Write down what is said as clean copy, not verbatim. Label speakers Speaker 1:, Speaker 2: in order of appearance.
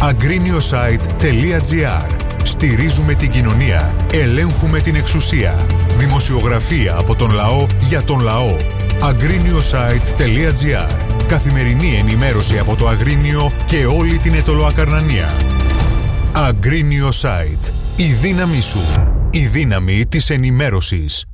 Speaker 1: Agriniorsite.gr. Στηρίζουμε την κοινωνία. Ελέγχουμε την εξουσία. Δημοσιογραφία από τον λαό για τον λαό. Agriniorsite.gr. Καθημερινή ενημέρωση από το Αγρίνιο και όλη την Αιτωλοακαρνανία. Agriniorsite. Η δύναμή σου. Η δύναμη της ενημέρωσης.